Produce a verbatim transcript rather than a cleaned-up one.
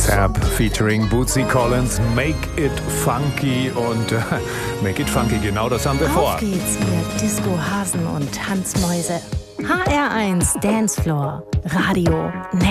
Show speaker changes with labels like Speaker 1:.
Speaker 1: Fab featuring Bootsy Collins, Make It Funky und äh, Make It Funky, genau das haben wir vor.
Speaker 2: Auf geht's, ihr Disco-Hasen und Tanzmäuse. H R eins Dancefloor, Radio